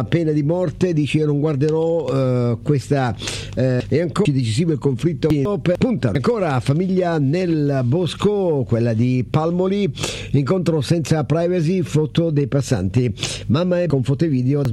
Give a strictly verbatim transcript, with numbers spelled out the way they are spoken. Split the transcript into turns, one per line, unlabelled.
la pena di morte, dice io non guarderò uh, questa uh, e ancora decisivo il conflitto per punta. Ancora famiglia nel bosco, quella di Palmoli, incontro senza privacy, foto dei passanti, mamma con foto e video